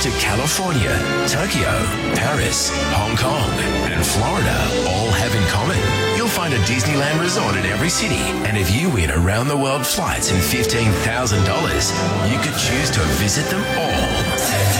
to California, Tokyo, Paris, Hong Kong, and Florida all have in common. You'll find a Disneyland resort in every city, and if you win around-the-world flights and $15,000, you could choose to visit them all.